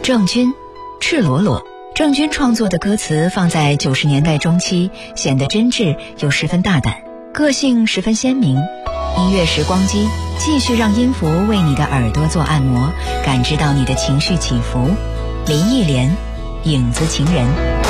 郑钧，赤裸裸。郑钧创作的歌词放在90年代中期，显得真挚又十分大胆，个性十分鲜明。音乐时光机继续让音符为你的耳朵做按摩，感知到你的情绪起伏。林忆莲，影子情人。